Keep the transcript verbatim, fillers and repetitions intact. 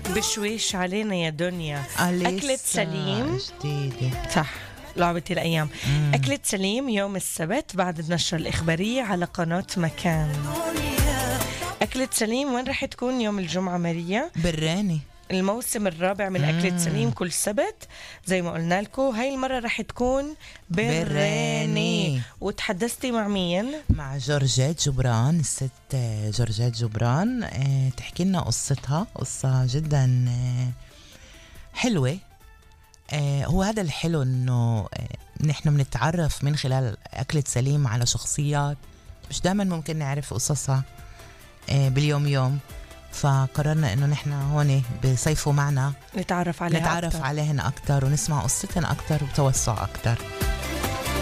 بشويش علينا يا دنيا. آه، أكلة لسه سليم جديدة. صح، لعبة الأيام. مم. أكلة سليم يوم السبت بعد النشرة الإخبارية على قناة مكان. أكلة سليم وين رح تكون يوم الجمعة ماريا؟ براني. الموسم الرابع من أكلة سليم كل سبت زي ما قلنا لكم. هاي المرة رح تكون براني. براني. وتحدثتي مع مين؟ مع جورجيت جبران، الست جورجيت جبران. اه تحكي لنا قصتها، قصة جدا اه حلوة. اه هو هذا الحلو انه اه نحن بنتعرف من خلال أكلة سليم على شخصيات مش دائما ممكن نعرف قصصها اه باليوم يوم، فقررنا انه نحن هون بصيفوا معنا نتعرف عليها نتعرف أكتر. عليهن أكتر ونسمع قصتهن أكتر وتوسع أكتر.